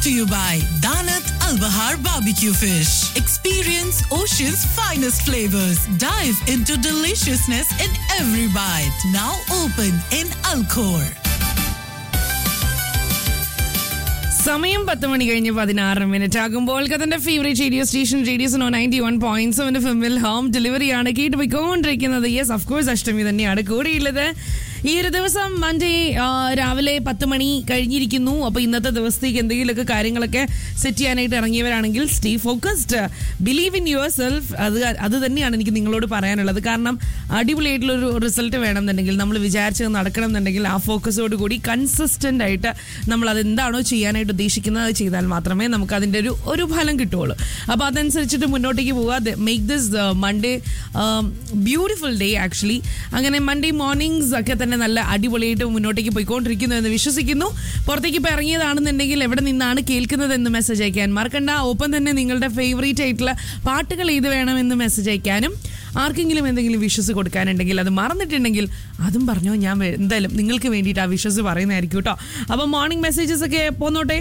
to you by Danat Al Bahar Barbecue Fish. Experience Ocean's finest flavors. Dive into deliciousness in every bite. Now open in Alcor. സമയം 10 മണി കഴിഞ്ഞ് 16 ആകുമ്പോൾ കഥന്റെ favourite radio station radio 91.7 FM home ഡെലിവറിയാണ് കേട്ട് പോയിക്കൊണ്ടിരിക്കുന്നത്. Yes, of course അഷ്ടമി തന്നെയാണ് കൂടെയുള്ളത്. ഈ ഒരു ദിവസം മൺഡേ രാവിലെ 10 മണി കഴിഞ്ഞിരിക്കുന്നു. അപ്പോൾ ഇന്നത്തെ ദിവസത്തേക്ക് എന്തെങ്കിലുമൊക്കെ കാര്യങ്ങളൊക്കെ സെറ്റ് ചെയ്യാനായിട്ട് ഇറങ്ങിയവരാണെങ്കിൽ stay focused, believe in your self. അത് തന്നെയാണ് എനിക്ക് നിങ്ങളോട് പറയാനുള്ളത്. കാരണം അടിപൊളിയായിട്ടുള്ളൊരു റിസൾട്ട് വേണമെന്നുണ്ടെങ്കിൽ, നമ്മൾ വിചാരിച്ചത് നടക്കണം എന്നുണ്ടെങ്കിൽ, ആ ഫോക്കസോട് കൂടി കൺസിസ്റ്റന്റ് ആയിട്ട് നമ്മൾ അതെന്താണോ ചെയ്യാനായിട്ട് ഉദ്ദേശിക്കുന്നത് അത് ചെയ്താൽ മാത്രമേ നമുക്ക് അതിൻ്റെ ഒരു ഫലം കിട്ടുള്ളൂ. അപ്പോൾ അതനുസരിച്ചിട്ട് മുന്നോട്ടേക്ക് പോവുക. Make this Monday beautiful day. Actually അങ്ങനെ മൺഡേ മോർണിംഗ്സ് ഒക്കെ തന്നെ നല്ല അടിപൊളിയായിട്ട് മുന്നോട്ടേക്ക് പോയിക്കൊണ്ടിരിക്കുന്നു എന്ന് വിശ്വസിക്കുന്നു. പുറത്തേക്ക് ഇപ്പോൾ ഇറങ്ങിയതാണെന്നുണ്ടെങ്കിൽ എവിടെ നിന്നാണ് കേൾക്കുന്നത് എന്ന് മെസ്സേജ് അയക്കാൻ മറക്കണ്ട. ഒപ്പം തന്നെ നിങ്ങളുടെ ഫേവറേറ്റ് ആയിട്ടുള്ള പാട്ടുകൾ ഏത് വേണമെന്ന് മെസ്സേജ് അയക്കാനും, ആർക്കെങ്കിലും എന്തെങ്കിലും വിഷസ് കൊടുക്കാനുണ്ടെങ്കിൽ അത് മറന്നിട്ടുണ്ടെങ്കിൽ അതും പറഞ്ഞോ. ഞാൻ എന്തായാലും നിങ്ങൾക്ക് വേണ്ടിയിട്ട് ആ വിഷസ് പറയുന്നതായിരിക്കും കേട്ടോ. അപ്പോൾ മോർണിംഗ് മെസ്സേജസ് ഒക്കെ പോന്നോട്ടെ.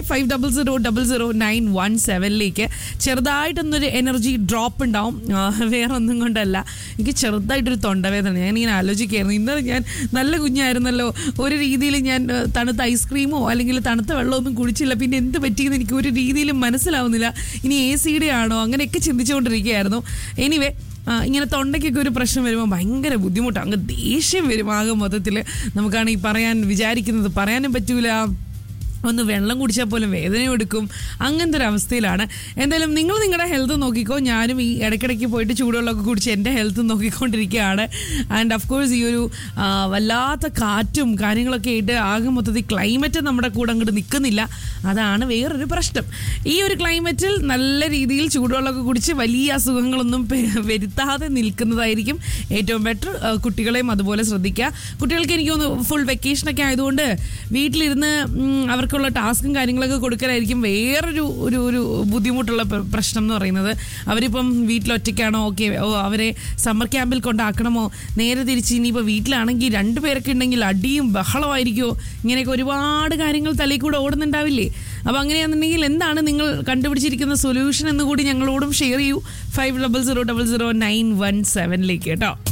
50000917 ചെറുതായിട്ടൊന്നൊരു എനർജി ഡ്രോപ്പ് ഉണ്ടാവും. വേറെ ഒന്നും കൊണ്ടല്ല, എനിക്ക് ചെറുതായിട്ടൊരു തൊണ്ടവേദന. ഞാനിങ്ങനെ ആലോചിക്കുകയായിരുന്നു, ഇന്നലെ ഞാൻ നല്ല കുഞ്ഞായിരുന്നല്ലോ, ഒരു രീതിയിൽ ഞാൻ തണുത്ത ഐസ്ക്രീമോ അല്ലെങ്കിൽ തണുത്ത വെള്ളമൊന്നും കുടിച്ചില്ല, പിന്നെ എന്ത് പറ്റിയെന്ന് എനിക്ക് ഒരു രീതിയിലും മനസ്സിലാവുന്നില്ല. ഇനി AC ആണോ അങ്ങനെയൊക്കെ ചിന്തിച്ചുകൊണ്ടിരിക്കുകയായിരുന്നു. എനിവേ, ഇങ്ങനെ തൊണ്ടയ്ക്കൊക്കെ ഒരു പ്രശ്നം വരുമ്പോൾ ഭയങ്കര ബുദ്ധിമുട്ടാണ്. അങ്ങ് ദേഷ്യം വരും. ആകെ മൊത്തത്തിൽ നമുക്കാണ് ഈ പറയാൻ വിചാരിക്കുന്നത് പറയാനും പറ്റൂല. ഒന്ന് വെള്ളം കുടിച്ചാൽ പോലും വേദന എടുക്കും. അങ്ങനത്തെ ഒരു അവസ്ഥയിലാണ്. എന്തായാലും നിങ്ങൾ നിങ്ങളുടെ ഹെൽത്ത് നോക്കിക്കോ. ഞാനും ഈ ഇടയ്ക്കിടയ്ക്ക് പോയിട്ട് ചൂടുവെള്ളമൊക്കെ കുടിച്ച് എൻ്റെ ഹെൽത്ത് നോക്കിക്കൊണ്ടിരിക്കുകയാണ്. ആൻഡ് ഓഫ് കോഴ്സ് ഈ ഒരു വല്ലാത്ത കാറ്റും കാര്യങ്ങളൊക്കെ ആയിട്ട് ആകെ മൊത്തത്തിൽ ക്ലൈമറ്റ് നമ്മുടെ കൂടെ അങ്ങോട്ട് നിൽക്കുന്നില്ല. അതാണ് വേറൊരു പ്രശ്നം. ഈ ഒരു ക്ലൈമറ്റിൽ നല്ല രീതിയിൽ ചൂടുവെള്ളമൊക്കെ കുടിച്ച് വലിയ അസുഖങ്ങളൊന്നും വരുത്താതെ നിൽക്കുന്നതായിരിക്കും ഏറ്റവും ബെറ്റർ. കുട്ടികളെയും അതുപോലെ ശ്രദ്ധിക്കുക. കുട്ടികൾക്ക് എനിക്ക് തോന്നുന്നു ഫുൾ വെക്കേഷനൊക്കെ ആയതുകൊണ്ട് വീട്ടിലിരുന്ന് അവർക്ക് ടാസ്കും കാര്യങ്ങളൊക്കെ കൊടുക്കലായിരിക്കും വേറൊരു ഒരു ബുദ്ധിമുട്ടുള്ള പ്രശ്നം എന്ന് പറയുന്നത്. അവരിപ്പം വീട്ടിലൊറ്റയ്ക്കാണോ, ഓക്കെ, അവരെ സമ്മർ ക്യാമ്പിൽ കൊണ്ടാക്കണമോ, നേരെ തിരിച്ച് ഇനിയിപ്പോൾ വീട്ടിലാണെങ്കിൽ 2 പേരൊക്കെ ഉണ്ടെങ്കിൽ അടിയും ബഹളമായിരിക്കുമോ, ഇങ്ങനെയൊക്കെ ഒരുപാട് കാര്യങ്ങൾ തലയിൽ കൂടെ ഓടുന്നുണ്ടാവില്ലേ. അപ്പോൾ അങ്ങനെയാണെന്നുണ്ടെങ്കിൽ എന്താണ് നിങ്ങൾ കണ്ടുപിടിച്ചിരിക്കുന്ന സൊല്യൂഷൻ എന്ന് കൂടി ഞങ്ങളോടും ഷെയർ ചെയ്യൂ. 50000917 കേട്ടോ.